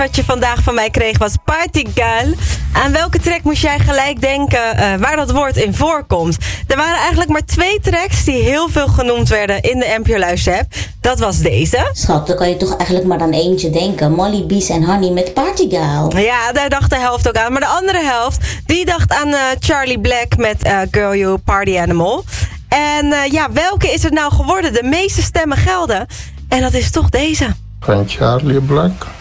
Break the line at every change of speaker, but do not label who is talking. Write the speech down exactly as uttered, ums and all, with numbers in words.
Wat je vandaag van mij kreeg was Party Girl. Aan welke track moest jij gelijk denken uh, waar dat woord in voorkomt? Er waren eigenlijk maar twee tracks die heel veel genoemd werden in de N P O Luisterapp. Dat was deze.
Schat, dan kan je toch eigenlijk maar aan eentje denken. Molly, Bees en Honey met Party Girl.
Ja, daar dacht de helft ook aan. Maar de andere helft, die dacht aan uh, Charlie Black met uh, Girl You Party Animal. En uh, ja, welke is het nou geworden? De meeste stemmen gelden. En dat is toch deze.
Van Charlie Black.